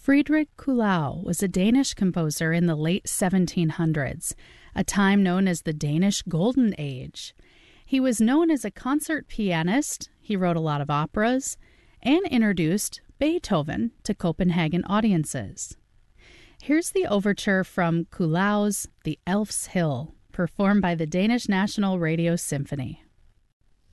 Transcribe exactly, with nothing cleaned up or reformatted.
Friedrich Kuhlau was a Danish composer in the late seventeen hundreds, a time known as the Danish Golden Age. He was known as a concert pianist, he wrote a lot of operas, and introduced Beethoven to Copenhagen audiences. Here's the overture from Kuhlau's The Elf's Hill, performed by the Danish National Radio Symphony.